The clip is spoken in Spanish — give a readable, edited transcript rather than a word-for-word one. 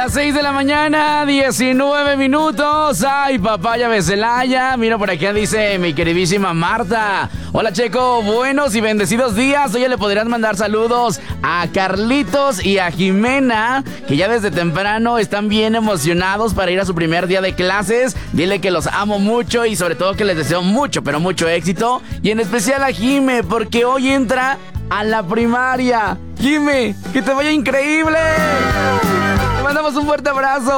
Las 6 de la mañana, 19 minutos. Ay, papaya de Celaya. Mira, por acá dice mi queridísima Marta. Hola, Checo, buenos y bendecidos días. Oye, le podrían mandar saludos a Carlitos y a Jimena, que ya desde temprano están bien emocionados para ir a su primer día de clases. Dile que los amo mucho y sobre todo que les deseo mucho, pero mucho éxito. Y en especial a Jime, porque hoy entra a la primaria. Jime, que te vaya increíble. Te mandamos un fuerte abrazo.